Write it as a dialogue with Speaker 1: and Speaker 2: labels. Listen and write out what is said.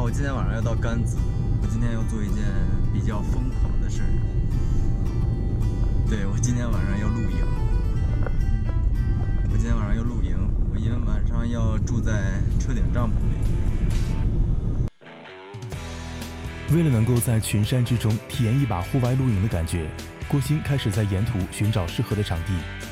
Speaker 1: 我今天晚上要到甘孜，我今天要做一件比较疯狂的事儿。对，我今天晚上要露营。我今天晚上要住在车顶帐篷里。
Speaker 2: 为了能够在群山之中体验一把户外露营的感觉，郭鑫开始在沿途寻找适合的场地。